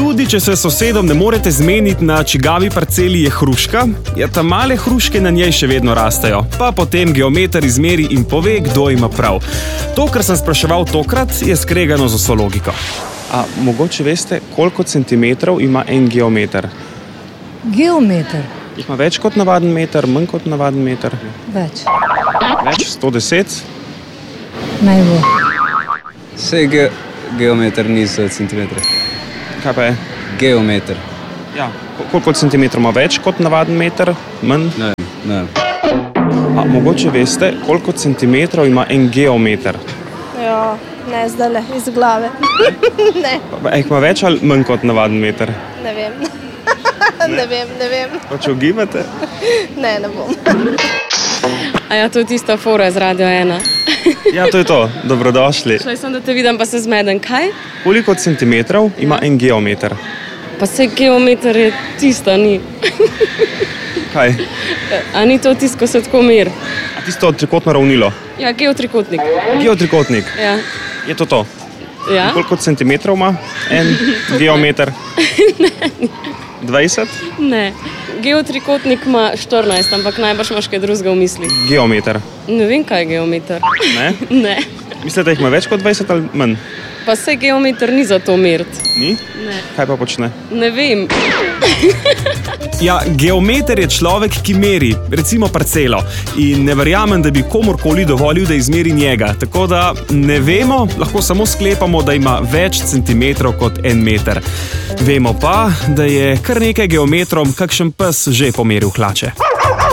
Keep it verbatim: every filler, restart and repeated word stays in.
Tudi, če se sosedom ne morete zmeniti, na čigavi parceli je hruška, ja, ta male hruške na njej še vedno rastejo. Pa potem geometer izmeri in pove, kdo ima prav. To, kar sem spraševal tokrat, je skregano z vso logiko. A mogoče veste, koliko centimetrov ima en geometer? Geometer? Jih ima več kot navaden meter, manj kot navaden meter? Več. Več? sto deset? Naj bo. Sej ge geometer niso centimetri. Kaj pa je? Geometer. Ja. Koliko centimetrov ima več kot navaden meter, manj? Ne, ne. A mogoče veste, koliko centimetrov ima en geometer? Ja, ne zdajle, iz glave. Ne. A jih ima več ali manj kot navaden meter? Ne vem. Ne vem, ne vem. Pa če ugibate? Ne, ne bom. A ja, to je tista fora z Radio ena. Ja, to je to. Dobrodošli. Šla sem, da te vidim, pa se zmeden. Kaj? Koliko centimetrov ima en geometer? Pa se geometer je tisto, ni. Kaj? A ni to tisto, ko se tako meri? A tisto trikotno ravnilo? Ja, geotrikotnik. Geotrikotnik? Ja. Je to to? Ja. Koliko centimetrov ima en geometer? Ne. dvajset? Ne. Geotrikotnik ima štirinajst, ampak najbrž imaš kaj drugega v misli. Geometer? Ne vem, kaj je geometer. Ne? Ne. Mislite, da jih ima več kot dvajset ali manj? Pa se geometer ni za to meriti. Ni? Ne. Kaj pa počne? Ne vem. Ja, geometer je človek, ki meri, recimo parcelo. In ne verjamem, da bi komorkoli dovolil, da izmeri njega. Tako da ne vemo, lahko samo sklepamo, da ima več centimetrov kot en meter. Vemo pa, da je kar nekaj geometrom kakšen pes že pomeril hlače.